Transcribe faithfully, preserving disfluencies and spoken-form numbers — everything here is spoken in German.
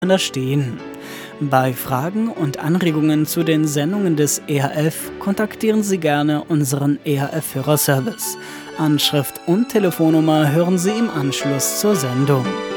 stehen. Bei Fragen und Anregungen zu den Sendungen des E H F kontaktieren Sie gerne unseren E H F-Hörerservice. Anschrift und Telefonnummer hören Sie im Anschluss zur Sendung.